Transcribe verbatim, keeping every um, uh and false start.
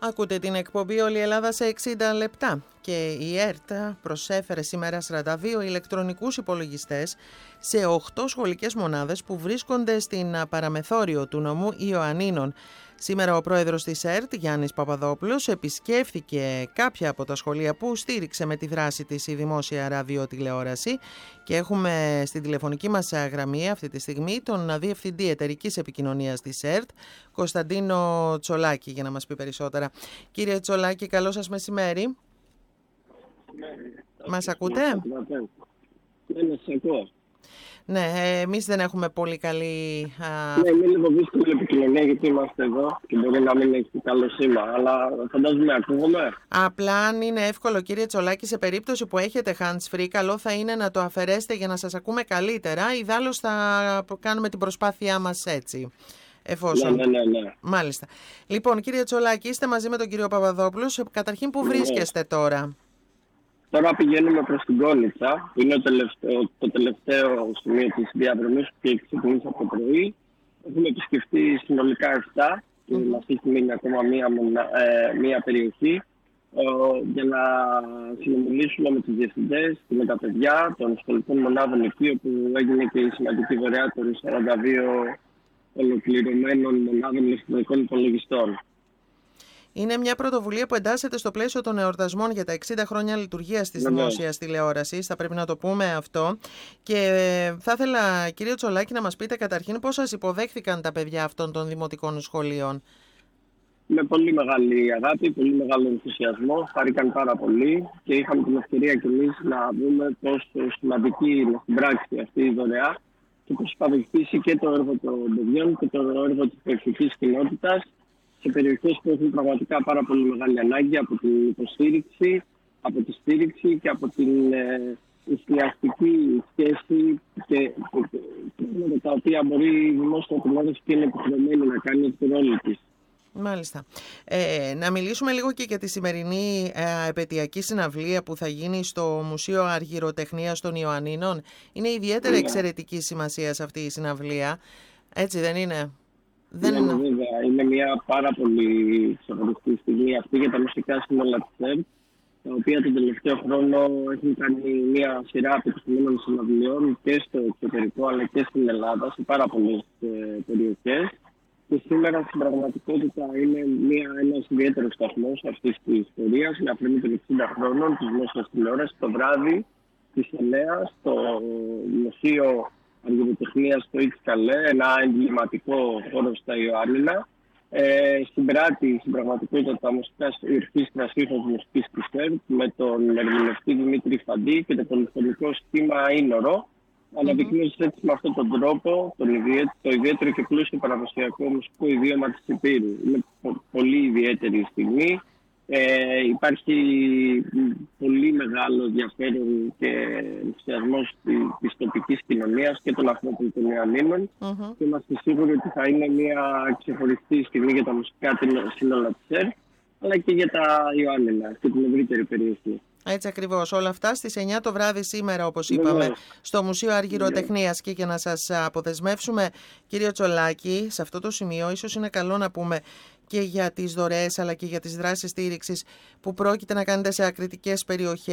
Ακούτε την εκπομπή «Όλη η Ελλάδα σε εξήντα λεπτά» και η ΕΡΤ προσέφερε σήμερα σαράντα δύο ηλεκτρονικούς υπολογιστές σε οκτώ σχολικές μονάδες που βρίσκονται στην παραμεθόριο του νομού Ιωαννίνων. Σήμερα ο πρόεδρος της ΕΡΤ, Γιάννης Παπαδόπουλος, επισκέφθηκε κάποια από τα σχολεία που στήριξε με τη δράση της η δημόσια ραδιοτηλεόραση και έχουμε στην τηλεφωνική μας γραμμή αυτή τη στιγμή τον Διευθυντή Εταιρικής Επικοινωνίας της ΕΡΤ, Κωνσταντίνο Τσολάκη, για να μας πει περισσότερα. Κύριε Τσολάκη, καλό σας μεσημέρι. Μας ακούτε? Ναι, ναι, σε ακούω. Ναι, εμείς δεν έχουμε πολύ καλή... Α... Ναι, είναι λίγο δύσκολη επικοινωνία γιατί είμαστε εδώ και μπορεί να μην έχει καλό σήμα, αλλά φαντάζομαι ακούγομαι. Απλά αν είναι εύκολο, κύριε Τσολάκη, σε περίπτωση που έχετε hands-free, καλό θα είναι να το αφαιρέσετε για να σας ακούμε καλύτερα. Ιδάλλως θα κάνουμε την προσπάθειά μας έτσι. Εφόσον... Ναι, ναι, ναι, ναι. Μάλιστα. Λοιπόν, κύριε Τσολάκη, είστε μαζί με τον κύριο Παπαδόπουλο. Καταρχήν, πού βρίσκεστε ναι. τώρα? Τώρα πηγαίνουμε προς την Κόνιτσα, που είναι το τελευταίο, το τελευταίο σημείο της διαδρομής που έχει ξεκινήσει από το πρωί. Έχουμε επισκεφτεί συνολικά επτά και mm. μας έχει μείνει ακόμα μία, ε, μία περιοχή ε, για να συνομιλήσουμε με τους διευθυντές και με τα παιδιά των σχολικών μονάδων εκεί, όπου έγινε και η σημαντική δωρεά των σαράντα δύο ολοκληρωμένων μονάδων ηλεκτρονικών υπολογιστών. Είναι μια πρωτοβουλία που εντάσσεται στο πλαίσιο των εορτασμών για τα εξήντα χρόνια λειτουργίας της δημόσιας τηλεόρασης, θα πρέπει να το πούμε αυτό. Και θα ήθελα, κύριε Τσολάκη, να μας πείτε καταρχήν πώς σας υποδέχθηκαν τα παιδιά αυτών των δημοτικών σχολείων. Με πολύ μεγάλη αγάπη, πολύ μεγάλο ενθουσιασμό, χαρήκαν πάρα πολύ και είχαμε την ευκαιρία κι εμείς να δούμε πόσο σημαντική είναι στην πράξη αυτή η δωρεά και πώς θα βοηθήσει και το έργο των παιδιών και το έργο της περιφερειακής κοινότητας σε περιοχές που έχουν πραγματικά πάρα πολύ μεγάλη ανάγκη από την υποστήριξη, από τη στήριξη και από την ε, εστιαστική σχέση και πράγματα τα οποία μπορεί η δημόσια τηλεόραση και είναι υποχρεωμένη να κάνει από την ρόλη της. Μάλιστα. Ε, να μιλήσουμε λίγο και για τη σημερινή ε, επαιτειακή συναυλία που θα γίνει στο Μουσείο Αργυροτεχνίας των Ιωαννίνων. Είναι ιδιαίτερα yeah. εξαιρετική σημασία σε αυτή η συναυλία. Έτσι δεν είναι? Δεν... Ναι, βέβαια. Είναι μια πάρα πολύ ξεχωριστή στιγμή αυτή για τα μουσικά σύνολα της ΕΡΤ, τα οποία τον τελευταίο χρόνο έχουν κάνει μια σειρά επιτυχημένων συναυλιών και στο εξωτερικό αλλά και στην Ελλάδα, σε πάρα πολλές ε, περιοχές. Και σήμερα στην πραγματικότητα είναι μια, ένας ιδιαίτερος σταθμός αυτής της ιστορίας, με αφορμή των εξήντα χρόνων της δημόσιας τηλεόρασης, το βράδυ της Ελέας, στο Μουσείο Αργυροτεχνίας στο Ιτς Καλέ, ένα εμβληματικό χώρο στα Ιωάννινα. Ε, στην πράτη, στην πραγματικότητα, τα μουσικά ορχήστρα σύγχρονης μουσικής της ΕΡΤ με τον ερμηνευτή Δημήτρη Φαντή και το πολυφωνικό σχήμα Ίνορο, mm-hmm. αναδεικνύοντας έτσι με αυτόν τον τρόπο τον ιδιαίτερο, το ιδιαίτερο και πλούσιο παραδοσιακό μουσικό ιδίωμα της Υπήρου. Είναι πο- πολύ ιδιαίτερη στιγμή. Ε, υπάρχει πολύ μεγάλο ενδιαφέρον και ενθουσιασμός της τοπικής κοινωνίας και των ανθρώπων των Ιωαννίνων mm-hmm. και είμαστε σίγουροι ότι θα είναι μια ξεχωριστή στιγμή για τα μουσικά σύνολα της ΕΡΤ αλλά και για τα Ιωάννινα και την ευρύτερη περιοχή. Έτσι ακριβώς. Όλα αυτά στις εννιά το βράδυ σήμερα, όπως είπαμε, yeah. στο Μουσείο Αργυροτεχνίας. Yeah. Και για να σας αποδεσμεύσουμε, κύριε Τσολάκη, σε αυτό το σημείο ίσως είναι καλό να πούμε και για τις δωρεές αλλά και για τις δράσεις στήριξης που πρόκειται να κάνετε σε ακριτικές περιοχές.